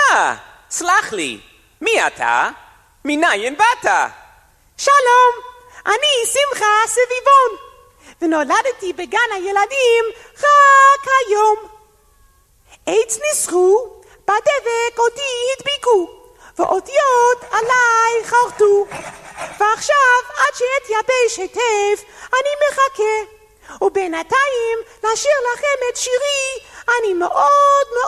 סלח לי, מי אתה? מניין באת? שלום, אני שמחה סביבון, ונולדתי בגן הילדים רק היום. עץ ניסחו, בדבק אותי הדביקו, ואותיות עליי חרטו, ועכשיו עד שאתייבש היטב אני מחכה, ובינתיים לשיר לכם את שירי אני מאוד מאוד